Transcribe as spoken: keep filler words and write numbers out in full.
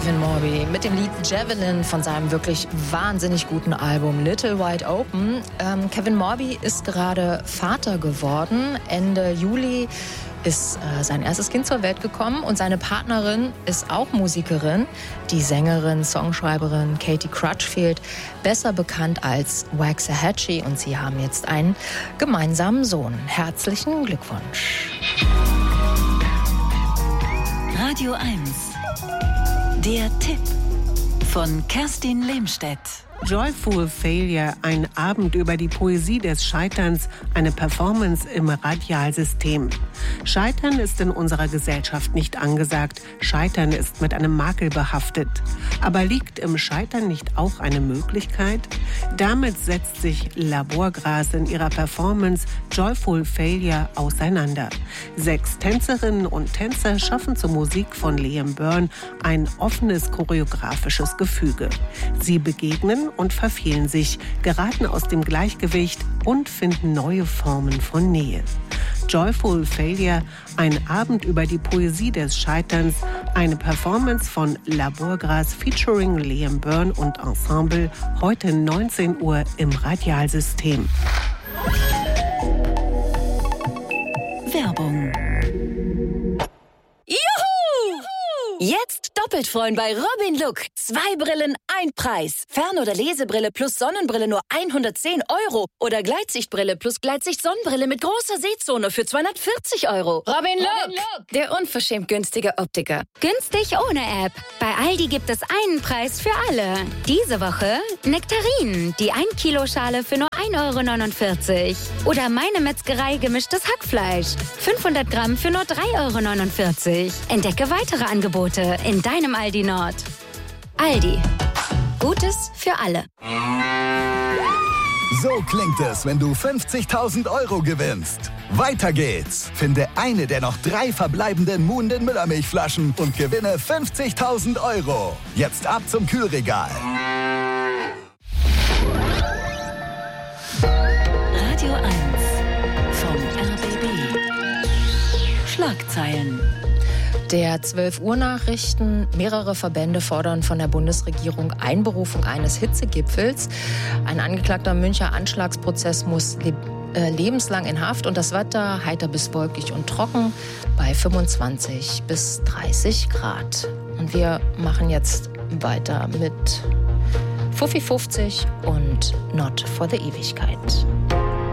Kevin Morby mit dem Lied Javelin von seinem wirklich wahnsinnig guten Album Little Wide Open. Ähm, Kevin Morby ist gerade Vater geworden. Ende Juli ist äh, sein erstes Kind zur Welt gekommen und seine Partnerin ist auch Musikerin, die Sängerin, Songschreiberin Katie Crutchfield, besser bekannt als Waxahachie, und sie haben jetzt einen gemeinsamen Sohn. Herzlichen Glückwunsch. Radio eins. Der Tipp von Kerstin Lehmstedt. Joyful Failure, ein Abend über die Poesie des Scheiterns, eine Performance im Radialsystem. Scheitern ist in unserer Gesellschaft nicht angesagt. Scheitern ist mit einem Makel behaftet. Aber liegt im Scheitern nicht auch eine Möglichkeit? Damit setzt sich Laborgras in ihrer Performance Joyful Failure auseinander. Sechs Tänzerinnen und Tänzer schaffen zur Musik von Liam Byrne ein offenes choreografisches Gefüge. Sie begegnen und verfehlen sich, geraten aus dem Gleichgewicht und finden neue Formen von Nähe. Joyful Failure, ein Abend über die Poesie des Scheiterns, eine Performance von Laborgras featuring Liam Byrne und Ensemble, heute neunzehn Uhr im Radialsystem. Werbung. Jetzt doppelt freuen bei Robin Look. Zwei Brillen, ein Preis. Fern- oder Lesebrille plus Sonnenbrille nur hundertzehn Euro. Oder Gleitsichtbrille plus Gleitsicht-Sonnenbrille mit großer Sehzone für zweihundertvierzig Euro. Robin Look, der unverschämt günstige Optiker. Günstig ohne App. Bei Aldi gibt es einen Preis für alle. Diese Woche Nektarinen, die ein Kilo Schale für nur ein Euro neunundvierzig. Oder Meine Metzgerei gemischtes Hackfleisch. fünfhundert Gramm für nur drei Euro neunundvierzig. Entdecke weitere Angebote in deinem Aldi Nord. Aldi. Gutes für alle. So klingt es, wenn du fünfzigtausend Euro gewinnst. Weiter geht's. Finde eine der noch drei verbleibenden Muhnden Müllermilchflaschen und gewinne fünfzigtausend Euro. Jetzt ab zum Kühlregal. Radio eins vom R B B. Schlagzeilen. Der zwölf Uhr Nachrichten. Mehrere Verbände fordern von der Bundesregierung Einberufung eines Hitzegipfels. Ein angeklagter Münchner Anschlagsprozess muss leb- äh, lebenslang in Haft. Und das Wetter heiter bis wolkig und trocken bei fünfundzwanzig bis dreißig Grad. Und wir machen jetzt weiter mit Fuffi fünfzig und Not for the Ewigkeit.